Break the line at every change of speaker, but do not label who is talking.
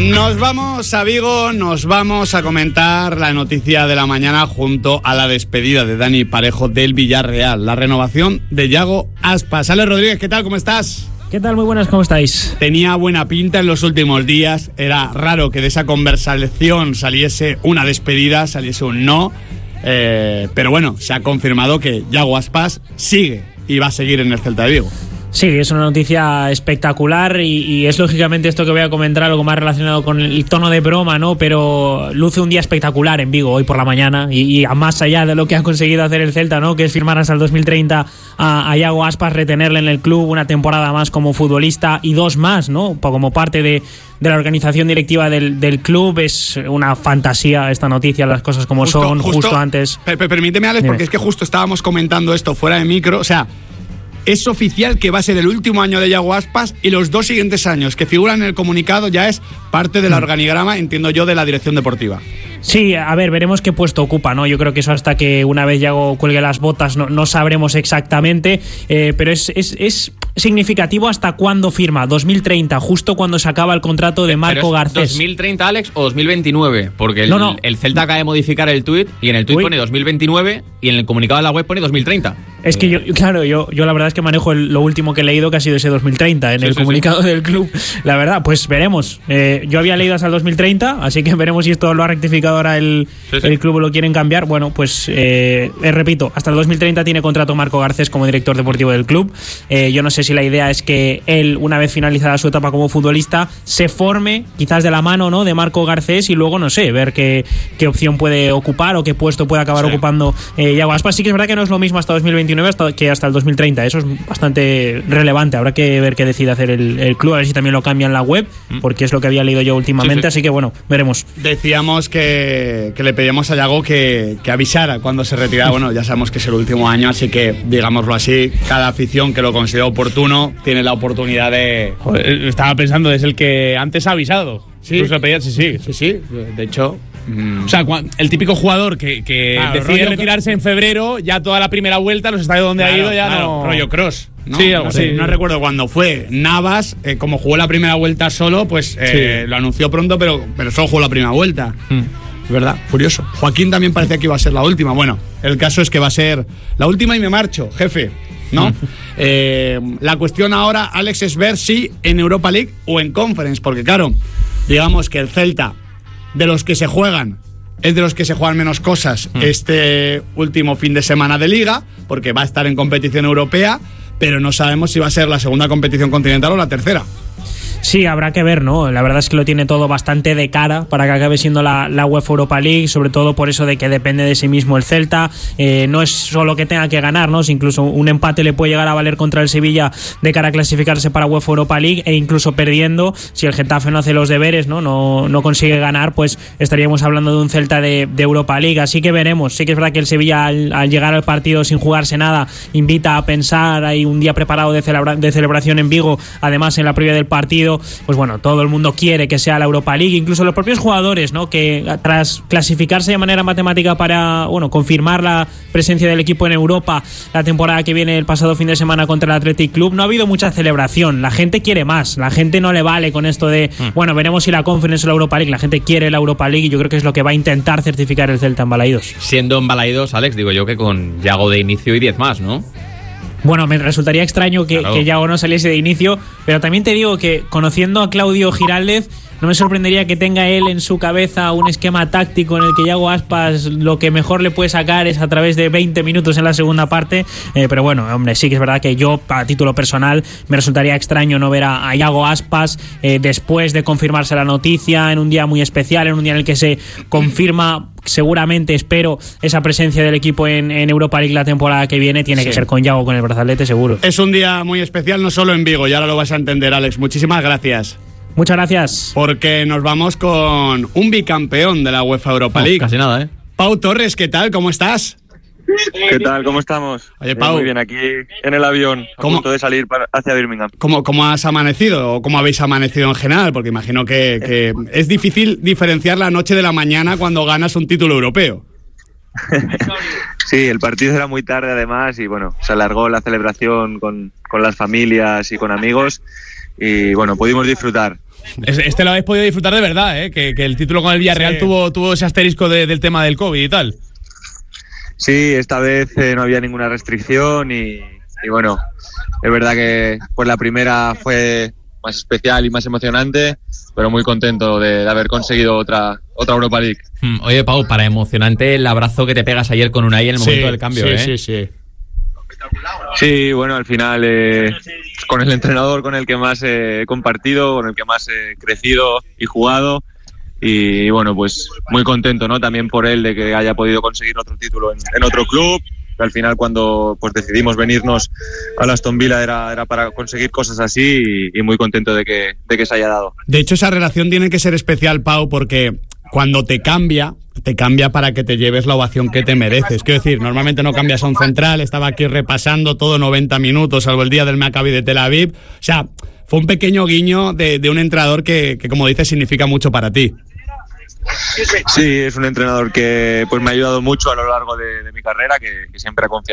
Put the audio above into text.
Nos vamos a Vigo, nos vamos a comentar la noticia de la mañana junto a la despedida de Dani Parejo del Villarreal, la renovación de Yago Aspas. Alex Rodríguez, ¿qué tal? ¿Cómo estás?
¿Qué tal? Muy buenas, ¿cómo estáis?
Tenía buena pinta en los últimos días, era raro que de esa conversación saliese una despedida, saliese un no, pero bueno, se ha confirmado que Yago Aspas sigue y va a seguir en el Celta de Vigo.
Sí, es una noticia espectacular y es lógicamente esto que voy a comentar algo más relacionado con el tono de broma, ¿no? Pero luce un día espectacular en Vigo hoy por la mañana y más allá de lo que ha conseguido hacer el Celta, ¿no? Que es firmar hasta el 2030 a Yago Aspas, retenerle en el club una temporada más como futbolista y 2 más, ¿no? Como parte de la organización directiva del club. Es una fantasía esta noticia, las cosas como son, justo antes.
Permíteme, Alex, porque es que justo estábamos comentando esto fuera de micro, o sea, es oficial que va a ser el último año de Yago Aspas y los 2 siguientes años que figuran en el comunicado ya es parte del organigrama, entiendo yo, de la dirección deportiva.
Sí, a ver, veremos qué puesto ocupa, ¿no? Yo creo que eso hasta que una vez Yago cuelgue las botas no sabremos exactamente, pero es significativo hasta cuándo firma, 2030, justo cuando se acaba el contrato de Marco Garcés.
¿2030, Alex, o 2029? Porque el Celta acaba de modificar el tuit y en el tuit pone 2029 y en el comunicado de la web pone 2030.
Es que yo la verdad es que manejo lo último que he leído, que ha sido ese 2030 en el comunicado del club. La verdad, pues veremos. Yo había leído hasta el 2030, así que veremos si esto lo ha rectificado ahora el club o lo quieren cambiar. Bueno, pues repito, hasta el 2030 tiene contrato Marco Garcés como director deportivo del club. Yo no sé si la idea es que él, una vez finalizada su etapa como futbolista, se forme quizás de la mano, ¿no?, de Marco Garcés y luego, no sé, ver qué opción puede ocupar o qué puesto puede acabar ocupando Yago Aspas. Sí que es verdad que no es lo mismo hasta 2029 que hasta el 2030. Eso es bastante relevante. Habrá que ver qué decide hacer el club, a ver si también lo cambia en la web, porque es lo que había leído yo últimamente. Así que bueno, veremos.
Decíamos que le pedíamos a Yago que avisara cuando se retirara. Bueno, ya sabemos que es el último año, así que, digámoslo así, cada afición que lo considera oportuno tiene la oportunidad de...
Joder, estaba pensando, es el que antes ha avisado.
Sí, sí. De hecho...
O sea, el típico jugador que decide retirarse en febrero, ya toda la primera vuelta, los estadios donde ha ido ya no...
Rollo cross, ¿no?
Sí, algo así.
No recuerdo cuándo fue. Navas, como jugó la primera vuelta solo, pues lo anunció pronto, pero solo jugó la primera vuelta. Es verdad, curioso. Joaquín también parecía que iba a ser la última. Bueno, el caso es que va a ser la última y me marcho, jefe, ¿no? La cuestión ahora, Alex, es ver si en Europa League o en Conference, porque claro, digamos que el Celta, de los que se juegan, es de los que se juegan menos cosas este último fin de semana de Liga, porque va a estar en competición europea, pero no sabemos si va a ser la segunda competición continental o la tercera.
Sí, habrá que ver, ¿no? La verdad es que lo tiene todo bastante de cara para que acabe siendo la UEFA Europa League, sobre todo por eso de que depende de sí mismo el Celta. No es solo que tenga que ganar, ¿no? Si incluso un empate le puede llegar a valer contra el Sevilla de cara a clasificarse para UEFA Europa League, e incluso perdiendo, si el Getafe no hace los deberes, no consigue ganar, pues estaríamos hablando de un Celta de Europa League. Así que veremos. Sí que es verdad que el Sevilla al llegar al partido sin jugarse nada invita a pensar, hay un día preparado de celebración en Vigo, además en la previa del partido, pues bueno, todo el mundo quiere que sea la Europa League, incluso los propios jugadores, ¿no?, que tras clasificarse de manera matemática para, bueno, confirmar la presencia del equipo en Europa la temporada que viene, el pasado fin de semana contra el Athletic Club, no ha habido mucha celebración. La gente quiere más, la gente no le vale con esto de, bueno, veremos si la Conference o la Europa League. La gente quiere la Europa League y yo creo que es lo que va a intentar certificar el Celta en Balaídos.
Siendo en Balaídos, Alex, digo yo que con Yago de inicio y 10 más, ¿no?
Bueno, me resultaría extraño que Yago no saliese de inicio, pero también te digo que, conociendo a Claudio Giraldez, no me sorprendería que tenga él en su cabeza un esquema táctico en el que Yago Aspas lo que mejor le puede sacar es a través de 20 minutos en la segunda parte, pero bueno, hombre, sí que es verdad que yo, a título personal, me resultaría extraño no ver a Yago Aspas después de confirmarse la noticia, en un día muy especial, en un día en el que se confirma, seguramente, espero, esa presencia del equipo en Europa League la temporada que viene. Tiene que ser con Yago, con el brazalete, seguro.
Es un día muy especial, no solo en Vigo, y ahora lo vas a entender, Alex. Muchísimas gracias.
Muchas gracias.
Porque nos vamos con un bicampeón de la UEFA Europa League.
Casi nada, ¿eh?
Pau Torres, ¿qué tal? ¿Cómo estás?
¿Qué tal? ¿Cómo estamos?
Oye, Pau.
Muy bien, aquí en el avión, a punto de salir hacia Birmingham.
¿Cómo has amanecido? ¿O cómo habéis amanecido en general? Porque imagino que es difícil diferenciar la noche de la mañana cuando ganas un título europeo.
Sí, el partido era muy tarde además y bueno, se alargó la celebración con las familias y con amigos y bueno, pudimos disfrutar.
Este lo habéis podido disfrutar de verdad, ¿eh? Que el título con el Villarreal tuvo ese asterisco del tema del COVID y tal.
Sí, esta vez no había ninguna restricción y bueno, es verdad que pues la primera fue más especial y más emocionante, pero muy contento de haber conseguido otra Europa League.
Oye, Pau, para emocionante el abrazo que te pegas ayer con Unai en el momento del cambio, ¿eh?
Sí.
Sí, bueno, al final con el entrenador con el que más he compartido, con el que más he crecido y jugado. Y bueno, pues muy contento, ¿no? También por él de que haya podido conseguir otro título en otro club. Al final cuando pues decidimos venirnos a Aston Villa era para conseguir cosas así y muy contento de que se haya dado.
De hecho, esa relación tiene que ser especial, Pau, porque cuando te cambia para que te lleves la ovación que te mereces. Quiero decir, normalmente no cambias a un central, estaba aquí repasando todo 90 minutos, salvo el día del Maccabi de Tel Aviv. O sea, fue un pequeño guiño de un entrenador que, como dices, significa mucho para ti.
Sí, es un entrenador que pues me ha ayudado mucho a lo largo de mi carrera, que siempre ha confiado